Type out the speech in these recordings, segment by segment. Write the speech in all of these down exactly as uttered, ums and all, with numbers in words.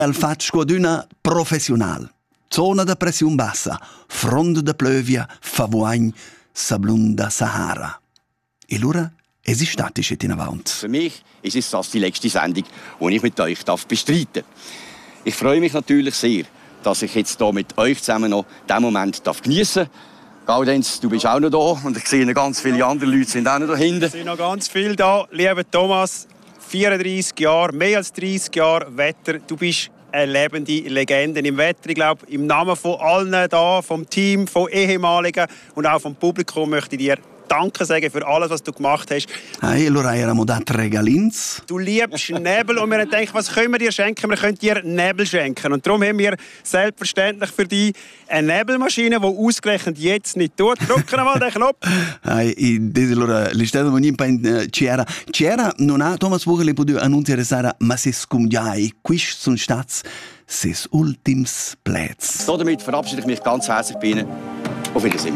El fatg scuaduna professional. Zona de pressiun bassa, front de plövia, favuagn, sablun da Sahara. E l'ura es ist statisch in avant. Für mich ist es das die letzte Sendung, die ich mit euch darf bestreiten. Ich freue mich natürlich sehr, dass ich jetzt hier mit euch zusammen noch diesen Moment darf geniessen darf. Gaudenz, du bist auch noch da und ich sehe noch ganz viele andere Leute sind auch noch da hinten. Es sind noch ganz viele da. Lieber Thomas, vierunddreissig Jahre, mehr als dreissig Jahre Wetter. Du bist eine lebende Legende im Wetter. Ich glaube, im Namen von allen da, vom Team, von Ehemaligen und auch vom Publikum möchte ich dir Danke sagen für alles, was du gemacht hast. Hey, allora eramo dat regalins. Du liebst Nebel und wir haben gedacht, was können wir dir schenken? Wir können dir Nebel schenken. Und darum haben wir selbstverständlich für dich eine Nebelmaschine, die ausgerechnet jetzt nicht tut. Drücken wir mal den Knopf. Hey, allora, l'estado venim pen c'era. C'era non ha Thomas Vogel potuto annunciare Sara, ma se scumgiai, quis sun stats ses ultims Plätz. So, damit verabschiede ich mich ganz herzlich bei Ihnen. Auf Wiedersehen.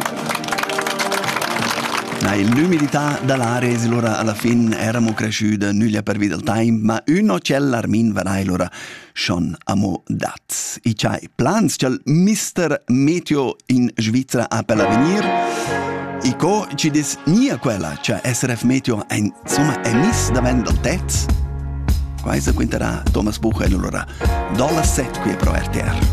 Nei, l'umidità dall'aria e allora alla fine eramo cresciuti, nulla per vita il time, ma uno c'è l'armin varai allora schon amo dat. I c'hai plans, c'è il mister Meteo in Svizzera a per l'avvenir. I co ci dis nia quella, c'è S R F Meteo, è, insomma, è miss da vendere tez. Quasi quinterà Thomas Buchel allora, dollar set qui pro R T R.